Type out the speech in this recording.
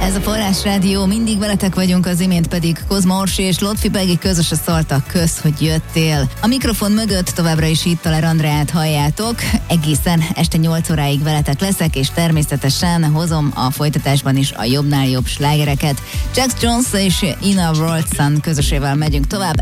Ez a Forrás Rádió, mindig veletek vagyunk, az imént pedig Kozma Orsi és Lotfi Pegi közösen szóltak, kösz, hogy jöttél. A mikrofon mögött továbbra is itt Taler Andreát halljátok, egészen este 8 óráig veletek leszek, és természetesen hozom a folytatásban is a jobbnál jobb slágereket. Jax Jones és Ina Wroldson közösével megyünk tovább,